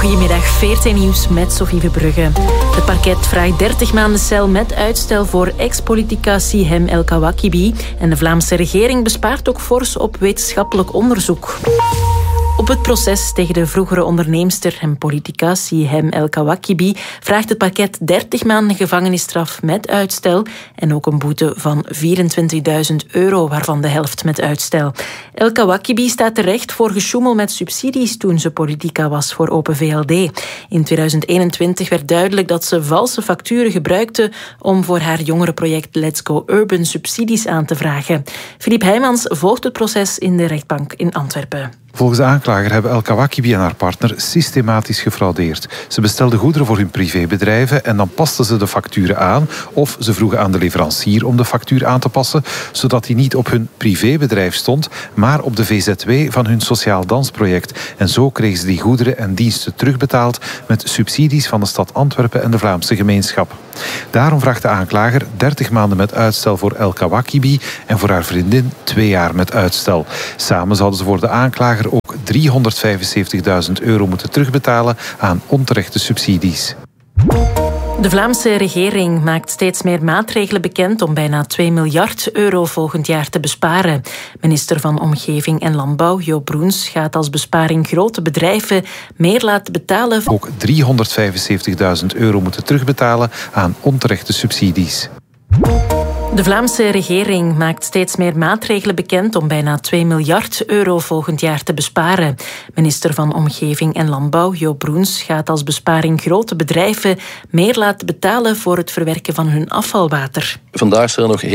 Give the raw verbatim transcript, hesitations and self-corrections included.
Goedemiddag, V R T Nieuws met Sophie Verbrugge. Het parket vraagt dertig maanden cel met uitstel voor ex-politica Sihem El Kawakibi. En de Vlaamse regering bespaart ook fors op wetenschappelijk onderzoek. Op het proces tegen de vroegere onderneemster en politica Sihem El Kawakibi vraagt het parket dertig maanden gevangenisstraf met uitstel en ook een boete van vierentwintigduizend euro, waarvan de helft met uitstel. El Kawakibi staat terecht voor gesjoemel met subsidies toen ze politica was voor Open V L D. In tweeduizend eenentwintig werd duidelijk dat ze valse facturen gebruikte om voor haar jongerenproject Let's Go Urban subsidies aan te vragen. Philippe Heijmans volgt het proces in de rechtbank in Antwerpen. Volgens de aanklager hebben El Kawakibi en haar partner systematisch gefraudeerd. Ze bestelden goederen voor hun privébedrijven en dan pasten ze de facturen aan of ze vroegen aan de leverancier om de factuur aan te passen, zodat die niet op hun privébedrijf stond, maar op de V Z W van hun sociaal dansproject. En zo kregen ze die goederen en diensten terugbetaald met subsidies van de stad Antwerpen en de Vlaamse gemeenschap. Daarom vraagt de aanklager dertig maanden met uitstel voor El Kawakibi en voor haar vriendin twee jaar met uitstel. Samen zouden ze voor de aanklager ook driehonderdvijfenzeventigduizend euro moeten terugbetalen aan onterechte subsidies. De Vlaamse regering maakt steeds meer maatregelen bekend om bijna twee miljard euro volgend jaar te besparen. Minister van Omgeving en Landbouw, Jo Broens, gaat als besparing grote bedrijven meer laten betalen. Ook driehonderdvijfenzeventigduizend euro moeten terugbetalen aan onterechte subsidies. De Vlaamse regering maakt steeds meer maatregelen bekend om bijna twee miljard euro volgend jaar te besparen. Minister van Omgeving en Landbouw, Jo Broens, gaat als besparing grote bedrijven meer laten betalen voor het verwerken van hun afvalwater. Vandaag zijn er nog